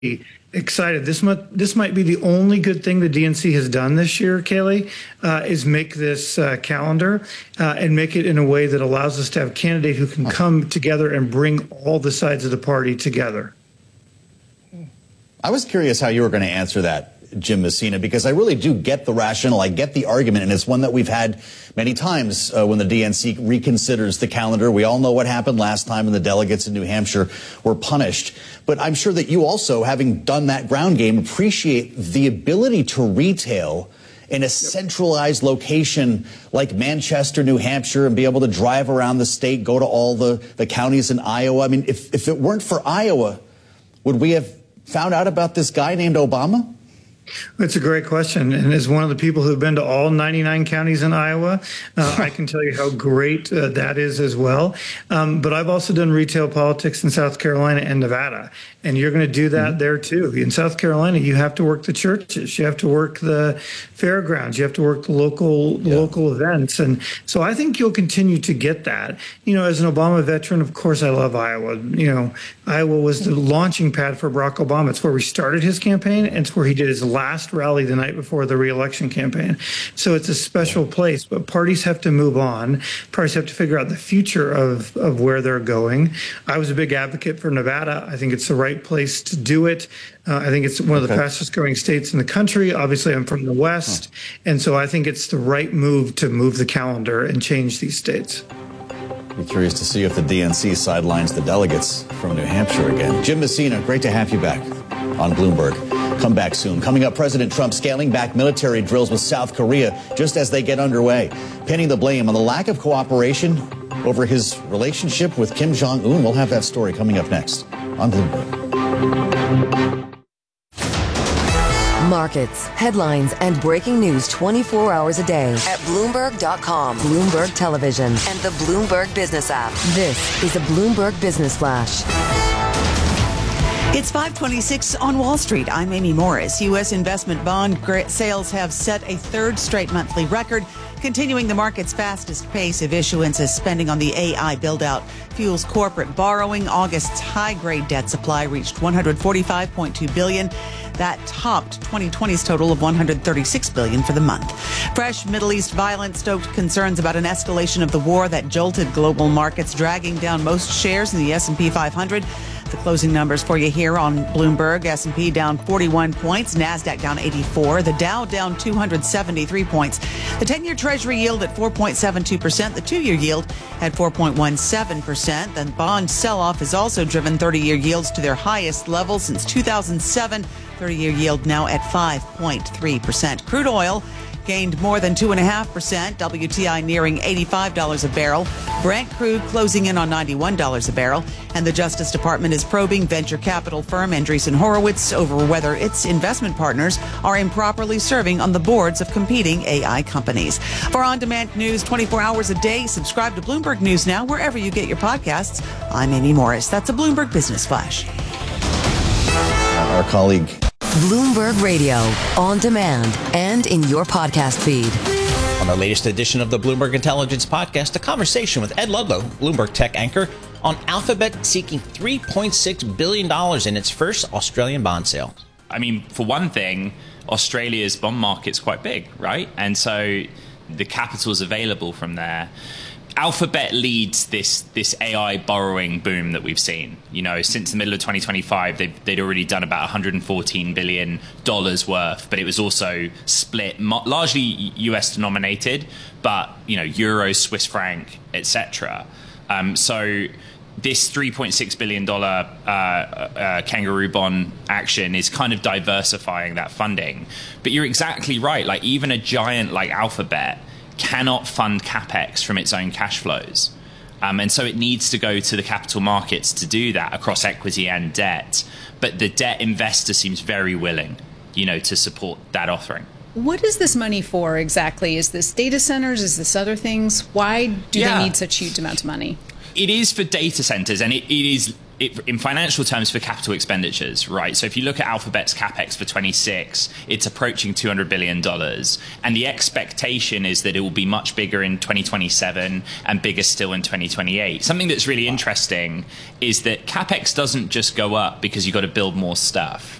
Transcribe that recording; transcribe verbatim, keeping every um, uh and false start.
excited. This might this might be the only good thing the D N C has done this year, Kayleigh, uh, is make this uh, calendar uh, and make it in a way that allows us to have a candidate who can come together and bring all the sides of the party together. I was curious how you were going to answer that, Jim Messina, because I really do get the rationale. I get the argument, and it's one that we've had many times uh, when the D N C reconsiders the calendar. We all know what happened last time, and the delegates in New Hampshire were punished. But I'm sure that you also, having done that ground game, appreciate the ability to retail in a centralized location like Manchester, New Hampshire, and be able to drive around the state, go to all the, the counties in Iowa. I mean, if, if it weren't for Iowa, would we have found out about this guy named Obama? That's a great question. And as one of the people who've been to all ninety-nine counties in Iowa, uh, I can tell you how great uh, that is as well. Um, but I've also done retail politics in South Carolina and Nevada. And you're going to do that mm-hmm. there, too. In South Carolina, you have to work the churches. You have to work the fairgrounds. You have to work the local yeah. local events. And so I think you'll continue to get that. You know, as an Obama veteran, of course, I love Iowa. You know, Iowa was the launching pad for Barack Obama. It's where we started his campaign, and it's where he did his last rally the night before the reelection campaign. So it's a special place. But parties have to move on. Parties have to figure out the future of, of where they're going. I was a big advocate for Nevada. I think it's the right place to do it. Uh, I think it's one of the okay. fastest growing states in the country. Obviously, I'm from the West. Huh. And so I think it's the right move to move the calendar and change these states. Be curious to see if the D N C sidelines the delegates from New Hampshire again. Jim Messina, great to have you back on Bloomberg. Come back soon. Coming up, President Trump scaling back military drills with South Korea just as they get underway, pinning the blame on the lack of cooperation over his relationship with Kim Jong-un. We'll have that story coming up next on Bloomberg. Markets, headlines, and breaking news twenty-four hours a day at Bloomberg dot com, Bloomberg Television, and the Bloomberg Business app. This is a Bloomberg Business Flash. It's five twenty-six on Wall Street. I'm Amy Morris. U S investment bond sales have set a third straight monthly record, continuing the market's fastest pace of issuance as spending on the A I build-out fuels corporate borrowing. August's high-grade debt supply reached one hundred forty-five point two billion dollars. That topped twenty twenty's total of one hundred thirty-six billion dollars for the month. Fresh Middle East violence stoked concerns about an escalation of the war that jolted global markets, dragging down most shares in the S and P five hundred. The closing numbers for you here on Bloomberg. S and P down forty-one points, NASDAQ down eighty-four, the Dow down two hundred seventy-three points. The ten-year Treasury yield at four point seven two percent, the two-year yield at four point one seven percent. The bond sell-off has also driven thirty-year yields to their highest level since two thousand seven. thirty-year yield now at five point three percent. Crude oil gained more than two point five percent. W T I nearing eighty-five dollars a barrel. Brent crude closing in on ninety-one dollars a barrel. And the Justice Department is probing venture capital firm Andreessen Horowitz over whether its investment partners are improperly serving on the boards of competing A I companies. For on-demand news twenty-four hours a day, subscribe to Bloomberg News Now wherever you get your podcasts. I'm Amy Morris. That's a Bloomberg Business Flash. Our colleague Bloomberg Radio, on demand and in your podcast feed. On the latest edition of the Bloomberg Intelligence Podcast, a conversation with Ed Ludlow, Bloomberg tech anchor, on Alphabet seeking three point six billion dollars in its first Australian bond sale. I mean, for one thing, Australia's bond market's quite big, right? And so the capital's available from there. Alphabet leads this this A I borrowing boom that we've seen. You know, since the middle of twenty twenty-five, they've, they'd already done about one hundred fourteen billion dollars worth, but it was also split, largely U S denominated, but, you know, euro, Swiss franc, et cetera. Um, so this three point six billion dollars uh, uh, kangaroo bond action is kind of diversifying that funding. But you're exactly right. Like, even a giant like Alphabet cannot fund capex from its own cash flows. Um, and so it needs to go to the capital markets to do that across equity and debt. But the debt investor seems very willing, you know, to support that offering. What is this money for exactly? Is this data centers? Is this other things? Why do yeah. they need such huge amounts of money? It is for data centers, and it, it is it, in financial terms for capital expenditures, right? So if you look at Alphabet's capex for twenty-six, it's approaching two hundred billion dollars. And the expectation is that it will be much bigger in twenty twenty-seven and bigger still in twenty twenty-eight. Something that's really interesting is that capex doesn't just go up because you've got to build more stuff.